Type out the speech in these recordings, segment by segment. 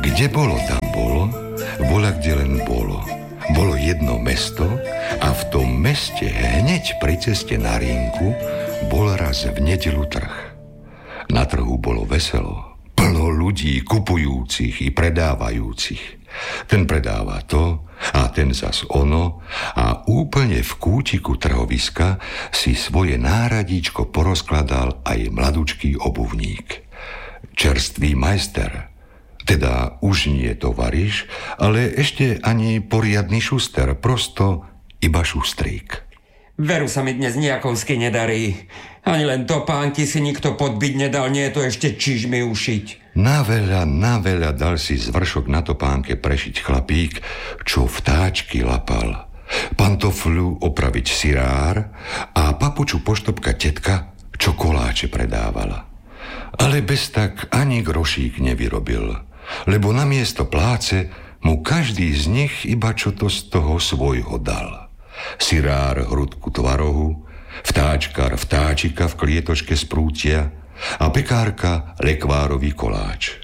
Kde bolo, tam bolo, bola kde len bolo. Bolo jedno mesto a v tom meste hneď pri ceste na rinku bol raz v nedeľu trh. Na trhu bolo veselo, plno ľudí kupujúcich i predávajúcich. Ten predáva to a ten zas ono a úplne v kútiku trhoviska si svoje náradíčko porozkladal aj mladučký obuvník. Čerstvý majster, teda už nie tovariš, ale ešte ani poriadny šuster, prosto iba šustrík. Veru sa mi dnes nejakovsky nedarí. Ani len topánky si nikto podbiť nedal, nie je to ešte čižmy ušiť. Na veľa dal si zvršok na topánke prešiť chlapík, čo vtáčky lapal. Pantofľu opraviť sirár a papuču poštopka tetka, čo koláče predávala. Ale bez tak ani grošík nevyrobil, lebo namiesto pláce mu každý z nich iba čo to z toho svojho dal. Sirár hrudku tvarohu, vtáčkar vtáčika v klietočke z prútia a pekárka lekvárový koláč.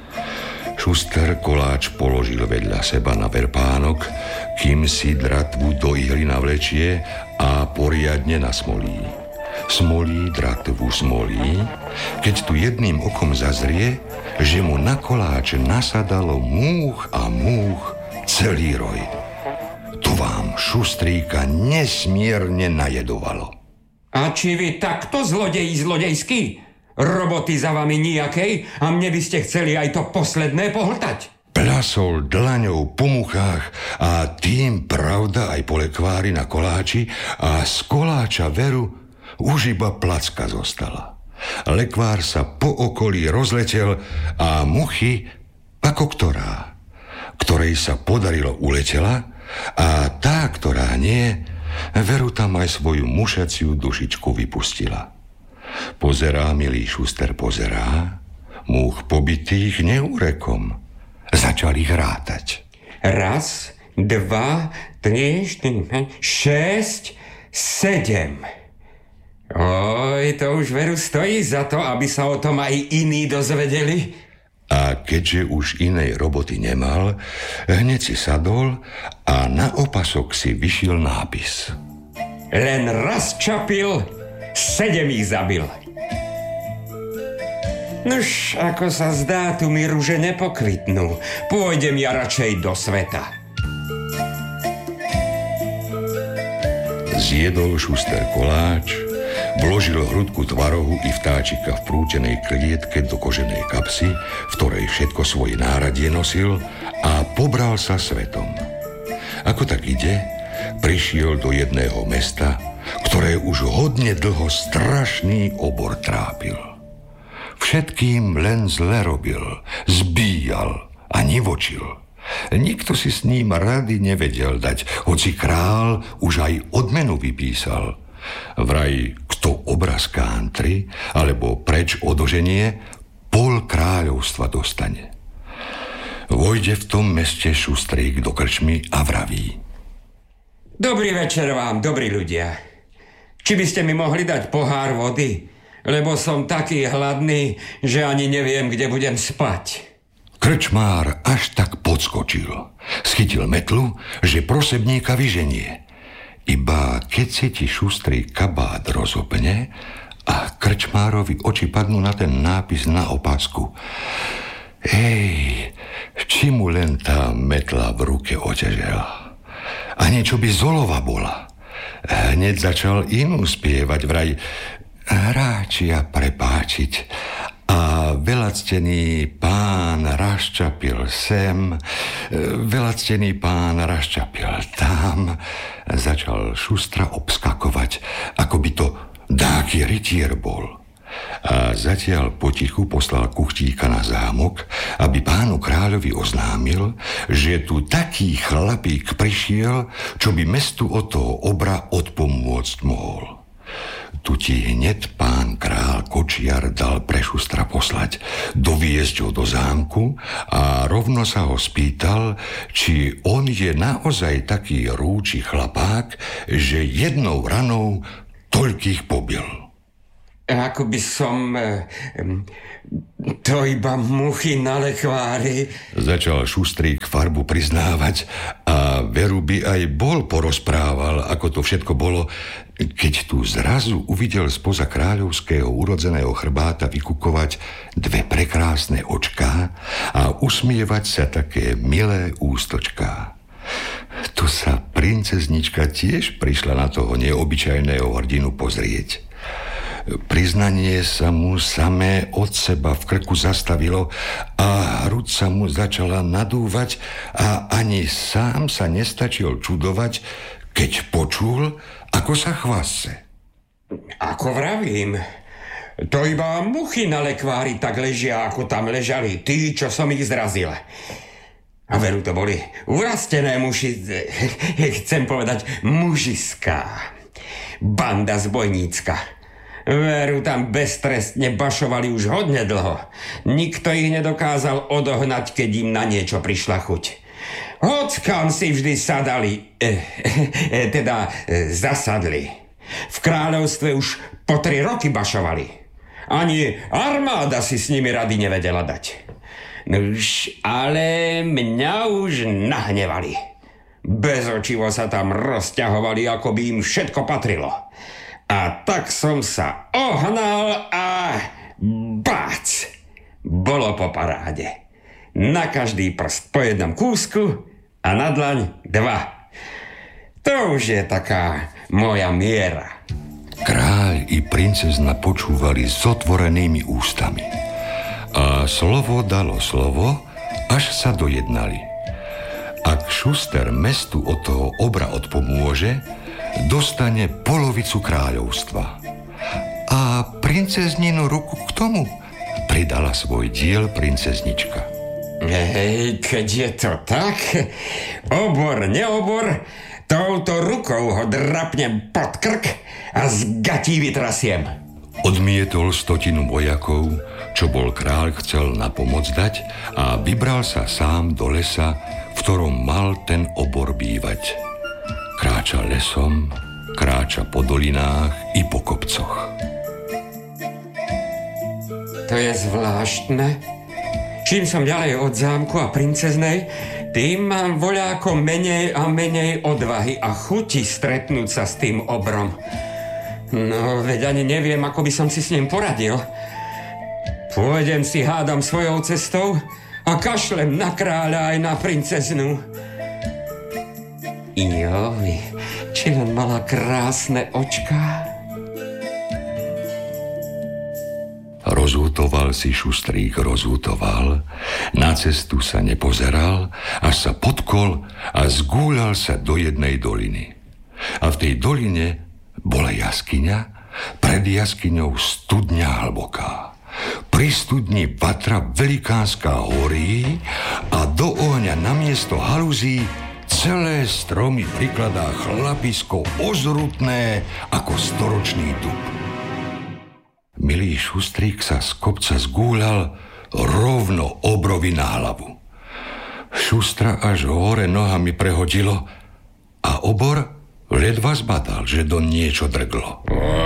Šuster koláč položil vedľa seba na verpánok, kým si dratvu do ihly navlečie a poriadne nasmolí. Smolí, dratvu smolí, keď tu jedným okom zazrie, že mu na koláč nasadalo múch a múch celý roj. To vám šustríka nesmierne najedovalo. A či vy takto zlodejský? Roboty za vami nijakej a mne by ste chceli aj to posledné pohltať? Plasol dlaňou po muchách a tým pravda aj po lekvári na koláči a z koláča veru už iba placka zostala. Lekvár sa po okolí rozletel a muchy, ako ktorej sa podarilo uletela a tá, ktorá nie, veru tam aj svoju mušaciu dušičku vypustila. Pozerá, milý šuster, pozerá, múch pobitých neurekom. Začal ich rátať. 1, 2, 3, 4, 5, 6, 7. Oj, to už veru stojí za to, aby sa o tom aj iní dozvedeli. A keďže už inej roboty nemal, hneď si sadol a na opasok si vyšiel nápis. Len raz čapil, 7 ich zabil. Nož, ako sa zdá, tu mi ruže nepokvitnú. Pôjdem ja radšej do sveta. Zjedol šuster koláč, vložil hrudku tvarohu i vtáčika v prútenej klietke do koženej kapsy, v ktorej všetko svoje náradie nosil, a pobral sa svetom. Ako tak ide, prišiel do jedného mesta, ktoré už hodne dlho strašný obor trápil. Všetkým len zle robil, zbíjal a nivočil. Nikto si s ním rady nevedel dať, hoci král už aj odmenu vypísal. Vraj, kto obraz kántri, alebo preč odoženie, pol kráľovstva dostane. Vojde v tom meste šustrík do krčmy a vraví. Dobrý večer vám, dobrí ľudia. Či by ste mi mohli dať pohár vody? Lebo som taký hladný, že ani neviem, kde budem spať. Krčmár až tak podskočil. Schytil metlu, že prosebníka vyženie. Iba keď si ti šustrý kabát rozopne a krčmárovi oči padnú na ten nápis na opasku. Či mu len tá metla v ruke otežela. A niečo by zolova bola. Hneď začal inú spievať, vraj hráčia prepáčiť. A veľactený pán raščapil sem, veľactený pán raščapil tam. Začal šustra obskakovať, ako by to dáky rytier bol. A zatiaľ potichu poslal kuchtíka na zámok, aby pánu kráľovi oznámil, že tu taký chlapík prišiel, čo by mestu od toho obra odpomôcť mohol. Tu ti hneď pán král Kočiar dal pre šustra poslať, doviesť ho do zámku a rovno sa ho spýtal, či on je naozaj taký rúči chlapák, že jednou ranou toľkých pobil. Ako by som... To iba muchy na lekvári. Začal Šustrík farbu priznávať a veru by aj bol porozprával, ako to všetko bolo, keď tu zrazu uvidel spoza kráľovského urodzeného chrbáta vykukovať dve prekrásne očká a usmievať sa také milé ústočká. Tu sa princeznička tiež prišla na toho neobyčajného hrdinu pozrieť. Priznanie sa mu samé od seba v krku zastavilo a hruď sa mu začala nadúvať a ani sám sa nestačil čudovať, keď počul, ako sa chvase. Ako vravím, to iba muchy na lekvári tak ležia, ako tam ležali tí, čo som ich zrazil. A veru to boli urastené muši, chcem povedať mužiská, banda zbojnícka. Veru tam beztrestne bašovali už hodne dlho. Nikto ich nedokázal odohnať, keď im na niečo prišla chuť. Hockam si vždy zasadli. V kráľovstve už po 3 roky bašovali. Ani armáda si s nimi rady nevedela dať. Nuž, ale mňa už nahnevali. Bezočivo sa tam rozťahovali, ako by im všetko patrilo. A tak som sa ohnal a bác! Bolo po paráde. Na každý prst po jednom kúsku a na dlaň 2. To už je taká moja miera. Kráľ i princezna počúvali s otvorenými ústami. A slovo dalo slovo, až sa dojednali. Ak Šuster mestu od toho obra odpomôže, dostane polovicu kráľovstva. A princezninu ruku k tomu pridala svoj diel princeznička. Hej, keď je to tak, obor, neobor, touto rukou ho drapnem pod krk a z gatí vytrasiem. Odmietol 100 vojakov, čo bol kráľ chcel na pomoc dať, a vybral sa sám do lesa, v ktorom mal ten obor bývať. Kráča lesom, kráča po dolinách i po kopcoch. To je zvláštne. Čím som ďalej od zámku a princeznej, tým mám voľáko menej a menej odvahy a chuti stretnúť sa s tým obrom. No, veď ani neviem, ako by som si s ním poradil. Pôjdem si hádam svojou cestou a kašlem na kráľa aj na princeznu. Joj, či len mala krásne očká. Rozútoval si Šustrík, rozútoval, na cestu sa nepozeral, až sa potkol a zgúľal sa do jednej doliny. A v tej doline bola jaskyňa, pred jaskyňou studňa hlboká. Pri studni vatra velikánska horí a do ohňa namiesto haluzí celé stromy prikladá chlapisko ozrutné ako storočný dub. Milý Šustrík sa z kopca zgúľal rovno obrovi na hlavu. Šustra až hore nohami prehodilo a obor ledva zbadal, že do niečo drglo.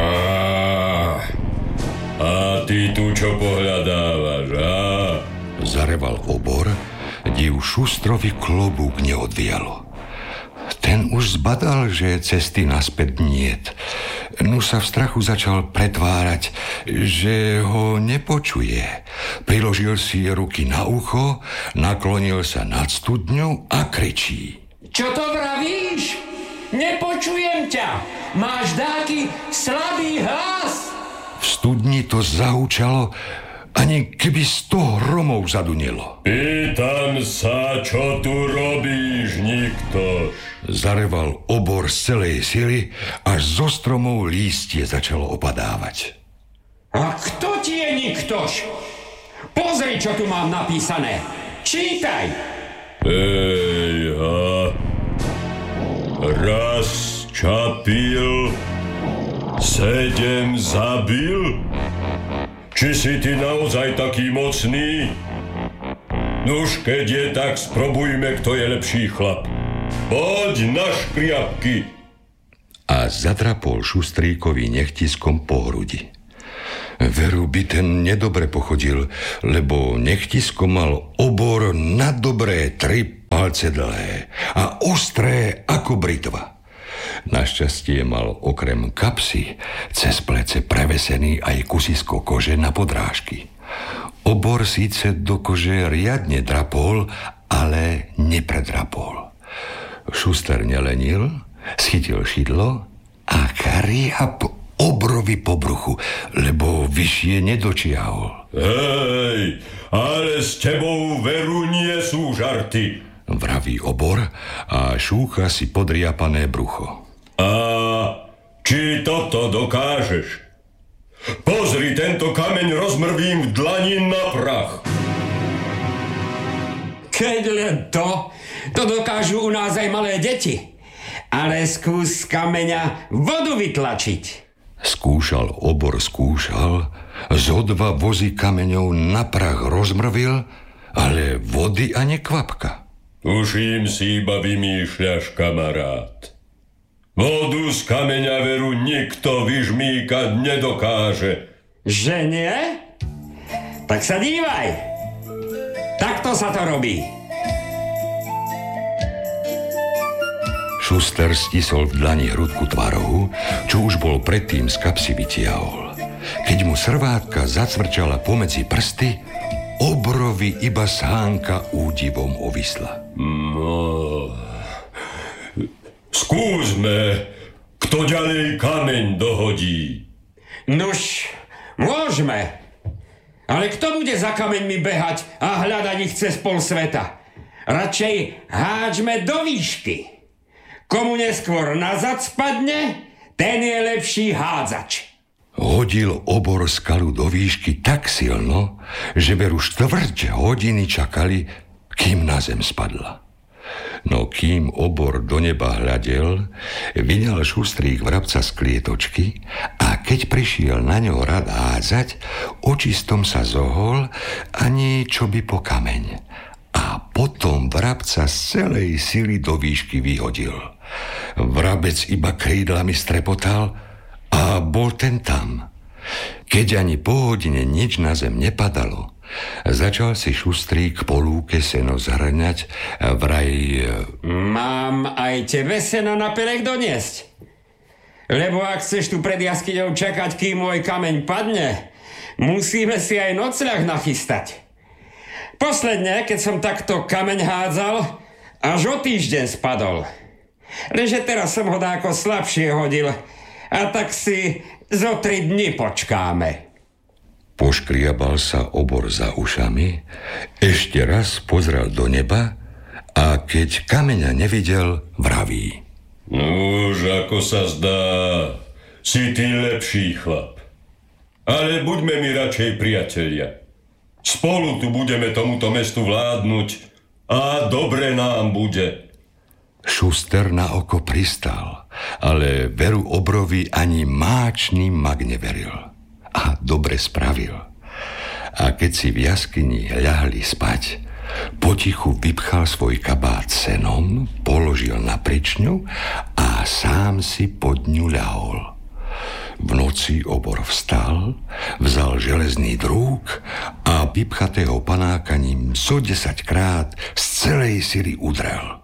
A ty tu čo pohľadávaš, á? Zareval obor, div Šustrovi klobúk neodvialo. Ten už zbadal, že cesty naspäť niet. No sa v strachu začal pretvárať, že ho nepočuje. Priložil si ruky na ucho, naklonil sa nad studňu a kričí. Čo to vravíš? Nepočujem ťa. Máš dáky slabý hlas. V studni to zahučalo, ani keby 100 hromov zadunilo. Pýtam sa, čo tu robíš, nikto? Zareval obor z celej sily, až zo stromov lístie začalo opadávať. A kto ti je niktož? Pozri, čo tu mám napísané. Čítaj. Ejha. Raz čapil, 7 zabil? Či si ty naozaj taký mocný? Nuž, keď je tak, sprobujme, kto je lepší chlap. Poď na škriapky. A zadrapol Šustríkovi nechtiskom po hrudi. Veru by ten nedobre pochodil, lebo nechtisko mal obor na dobré 3 palce dlhé a ostré ako britva. Našťastie mal okrem kapsy cez plece prevesený aj kusisko kože na podrážky. Obor síce do kože riadne drapol, ale nepredrapol. Šuster nelenil, schytil šidlo a kriap obrovi po bruchu, lebo vyššie nedočiahol. Hej, ale s tebou veru nie sú žarty, vraví obor a šúcha si podriapané brucho. A či toto dokážeš? Pozri, tento kameň rozmrvím v dlani na prach. Keď len to dokážu u nás aj malé deti. Ale skús z kameňa vodu vytlačiť. Skúšal obor, zo 2 vozy kameňov na prach rozmrvil, ale vody ani kvapka. Tuším si iba vymýšľaš, kamarát. Vodu z kameňa veru nikto vyžmýkať nedokáže. Že nie? Tak sa dívaj. Takto sa to robí. Šuster stisol v dlani hrudku tvarohu, čo už bol predtým z kapsy vytiahol. Keď mu srvátka zacvrčala pomedzi prsty, obrovi iba sánka údivom ovisla. No, skúsme, kto ďalej kameň dohodí. Nuž, môžeme. Ale kto bude za kameňmi behať a hľadať ich cez pol sveta? Radšej háčme do výšky. Komu neskôr nazad spadne, ten je lepší hádzač. Hodil obor skalu do výšky tak silno, že veru 4 hodiny čakali, kým na zem spadla. No kým obor do neba hľadel, vyňal šustrík vrabca z klietočky a keď prišiel na ňo rad hádzať, očistom sa zohol ani čo by po kameň. A potom vrabca z celej sily do výšky vyhodil. Vrabec iba krídlami strepotal a bol ten tam. Keď ani po hodine nič na zem nepadalo, začal si šustrík po lúke seno zhrňať, vraj... Mám aj tebe seno na perek doniesť. Lebo ak chceš tu pred jaskyňou čakať, kým môj kameň padne, musíme si aj nocľah nachystať. Posledne, keď som takto kameň hádzal, až o týždeň spadol. Lenže teraz som ho dáko slabšie hodil a tak si zo 3 dni počkáme. Poškriabal sa obor za ušami, ešte raz pozrel do neba a keď kameňa nevidel, vraví. Nuž, ako sa zdá, si ty lepší chlap. Ale buďme mi radšej priatelia. Spolu tu budeme tomuto mestu vládnuť a dobre nám bude. Šuster na oko pristal, ale veru obrovi ani máčný mag neveril. A dobre spravil. A keď si v jaskyni ľahli spať, potichu vypchal svoj kabát senom, položil na pričňu a sám si pod ňu ľahol. V noci obor vstal, vzal železný drúg a vypchatého panáka ním 10krát z celej sily udrel.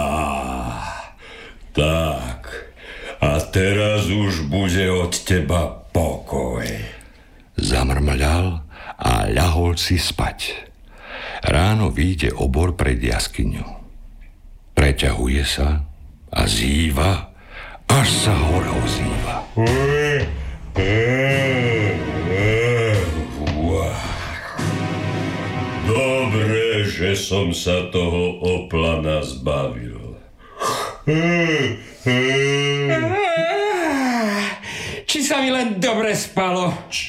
Tak, a teraz už bude od teba pokoj. Zamrmľal a ľahol si spať. Ráno vyjde obor pred jaskyňu. Preťahuje sa a zýva, až sa hora ozýva. Dobre, že som sa toho oplana zbavil. Či sa mi len dobre spalo?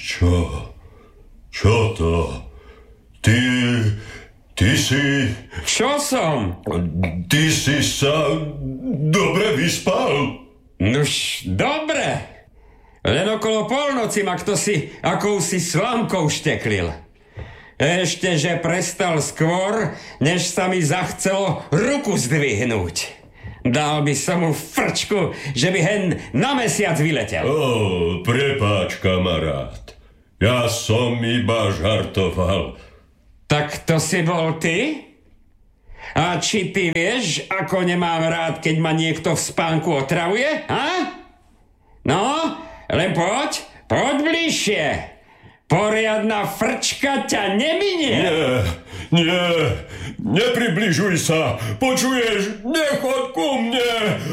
Čo to? Ty si... Čo som? Ty si sa dobre vyspal? Nuž, dobre. Len okolo polnoci ma ktosi akousi slamkou šteklil. Ešte, že prestal skôr, než sa mi zachcelo ruku zdvihnúť. Dal by som mu frčku, že by hen na mesiac vyletel. Prepáč, kamarát. Ja som iba žartoval. Tak to si bol ty? A či ty vieš, ako nemám rád, keď ma niekto v spánku otravuje? Ha? No, len poď bližšie. Poriadna frčka ťa neminie. Nie, nepribližuj sa. Počuješ? Nechod ku mne.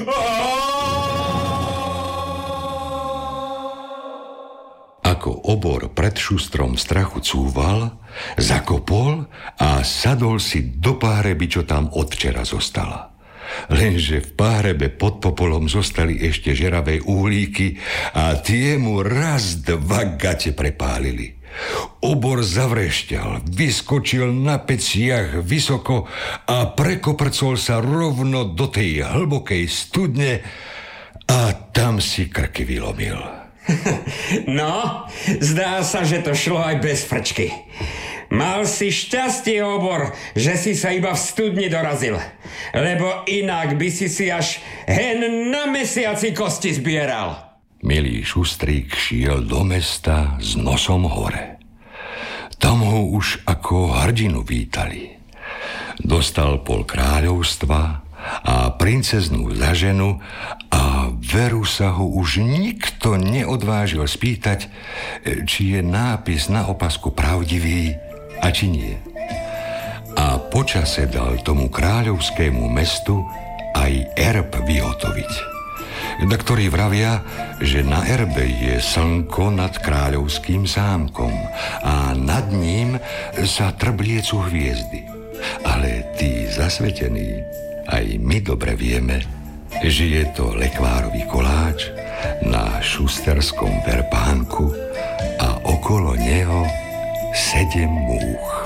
Ako obor pred šustrom v strachu cúval, zakopol a sadol si do páhreby, čo tam od včera zostala. Lenže v páhrebe pod popolom zostali ešte žeravé uhlíky a tie mu raz dva gate prepálili. Obor zavrešťal, vyskočil na peciach vysoko a prekoprcol sa rovno do tej hlbokej studne a tam si krky vylomil. No, zdá sa, že to šlo aj bez frčky. Mal si šťastie, Obor, že si sa iba v studni dorazil, lebo inak by si až hen na mesiaci kosti zbieral. Milý šustrík šiel do mesta s nosom hore. Tam ho už ako hrdinu vítali. Dostal pol kráľovstva a princeznú za ženu a veru sa ho už nikto neodvážil spýtať, či je nápis na opasku pravdivý a či nie. A počase dal tomu kráľovskému mestu aj erb vyhotoviť, na ktorý vravia, že na erbe je slnko nad kráľovským zámkom a nad ním sa trbliecu hviezdy. Ale tí zasvetení, aj my dobre vieme, že je to lekvárový koláč na šusterskom verpánku a okolo neho 7 múch.